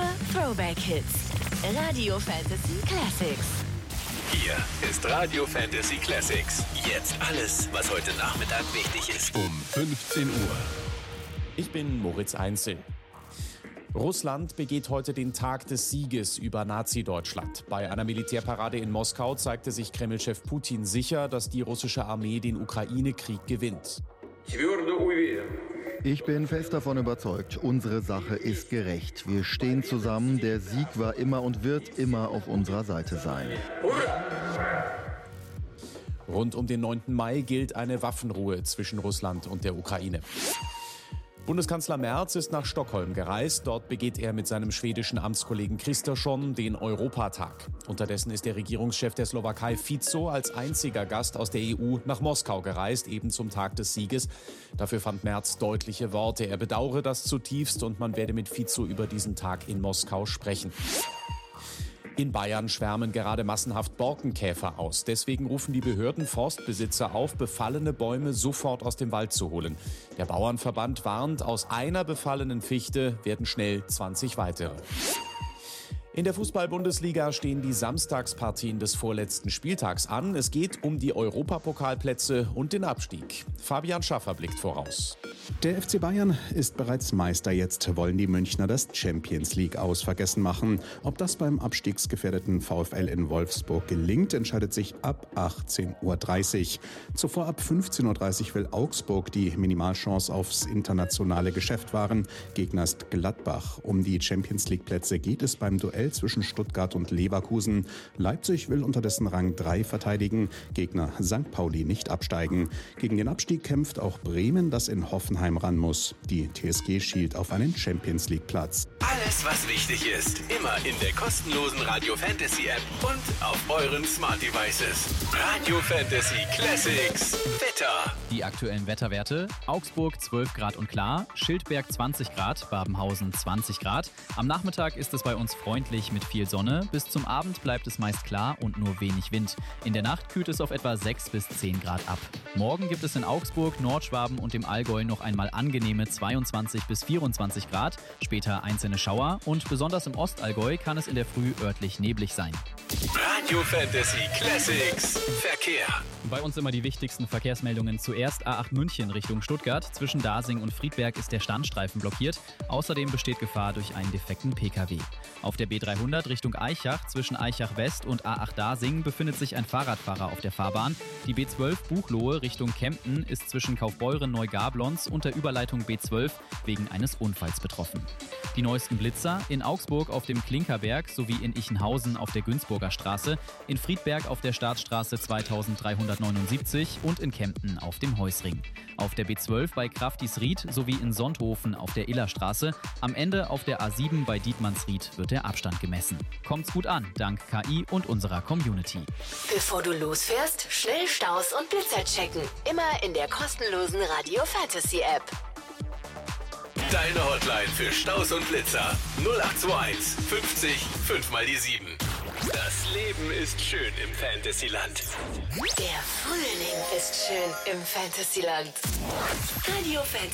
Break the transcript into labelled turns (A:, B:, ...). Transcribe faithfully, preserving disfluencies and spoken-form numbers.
A: Throwback Hits. Radio Fantasy Classics.
B: Hier ist Radio Fantasy Classics. Jetzt alles, was heute Nachmittag wichtig ist. Um fünfzehn Uhr.
C: Ich bin Moritz Einzel. Russland begeht heute den Tag des Sieges über Nazi-Deutschland. Bei einer Militärparade in Moskau zeigte sich Kreml-Chef Putin sicher, dass die russische Armee den Ukraine-Krieg gewinnt.
D: Ich bin fest davon überzeugt, unsere Sache ist gerecht. Wir stehen zusammen, der Sieg war immer und wird immer auf unserer Seite sein.
C: Rund um den neunten Mai gilt eine Waffenruhe zwischen Russland und der Ukraine. Bundeskanzler Merz ist nach Stockholm gereist. Dort begeht er mit seinem schwedischen Amtskollegen Kristersson den Europatag. Unterdessen ist der Regierungschef der Slowakei Fico als einziger Gast aus der E U nach Moskau gereist, eben zum Tag des Sieges. Dafür fand Merz deutliche Worte. Er bedauere das zutiefst und man werde mit Fico über diesen Tag in Moskau sprechen. In Bayern schwärmen gerade massenhaft Borkenkäfer aus. Deswegen rufen die Behörden Forstbesitzer auf, befallene Bäume sofort aus dem Wald zu holen. Der Bauernverband warnt, aus einer befallenen Fichte werden schnell zwanzig weitere. In der Fußball-Bundesliga stehen die Samstagspartien des vorletzten Spieltags an. Es geht um die Europapokalplätze und den Abstieg. Fabian Schaffer blickt voraus.
E: Der F C Bayern ist bereits Meister. Jetzt wollen die Münchner das Champions League aus vergessen machen. Ob das beim abstiegsgefährdeten VfL in Wolfsburg gelingt, entscheidet sich ab achtzehn Uhr dreißig. Zuvor ab fünfzehn Uhr dreißig will Augsburg die Minimalchance aufs internationale Geschäft wahren. Gegner ist Gladbach. Um die Champions League Plätze geht es beim Duell zwischen Stuttgart und Leverkusen. Leipzig will unterdessen Rang drei verteidigen. Gegner Sankt Pauli nicht absteigen. Gegen den Abstieg kämpft auch Bremen, das in Hoffenheim ran muss. Die T S G schielt auf einen Champions League Platz.
B: Alles, was wichtig ist, immer in der kostenlosen Radio Fantasy App und auf euren Smart Devices. Radio Fantasy Classics. Wetter.
F: Die aktuellen Wetterwerte: Augsburg zwölf Grad und klar, Schildberg zwanzig Grad, Babenhausen zwanzig Grad. Am Nachmittag ist es bei uns freundlich mit viel Sonne. Bis zum Abend bleibt es meist klar und nur wenig Wind. In der Nacht kühlt es auf etwa sechs bis zehn Grad ab. Morgen gibt es in Augsburg, Nordschwaben und dem Allgäu noch einmal angenehme zweiundzwanzig bis vierundzwanzig Grad, später einzelne Schauer und besonders im Ostallgäu kann es in der Früh örtlich neblig sein.
B: Radio Fantasy Classics. Verkehr.
F: Bei uns immer die wichtigsten Verkehrsmeldungen. Zuerst A acht München Richtung Stuttgart. Zwischen Dasing und Friedberg ist der Standstreifen blockiert. Außerdem besteht Gefahr durch einen defekten P K W. Auf der B dreihundert Richtung Aichach zwischen Aichach West und A acht Dasing befindet sich ein Fahrradfahrer auf der Fahrbahn. Die B zwölf Buchloe Richtung Kempten ist zwischen Kaufbeuren Neugablons und der Überleitung B zwölf wegen eines Unfalls betroffen. Die neuesten Blitzer: in Augsburg auf dem Klinkerberg sowie in Ichenhausen auf der Günzburger Straße, in Friedberg auf der Staatsstraße zweitausenddreihundertneunundsiebzig und in Kempten auf dem Heusring. Auf der B zwölf bei Kraftisried sowie in Sonthofen auf der Illerstraße. Am Ende auf der A sieben bei Dietmannsried wird der Abstand gemessen. Kommt's gut an, dank K I und unserer Community.
A: Bevor du losfährst, schnell Staus und Blitzer checken. Immer in der kostenlosen Radio Fantasy App.
B: Deine Hotline für Staus und Blitzer. null acht zwei eins fünfzig fünf mal die sieben. Das Leben ist schön im Fantasyland.
A: Der Frühling ist schön im Fantasyland. Radio Fantasy.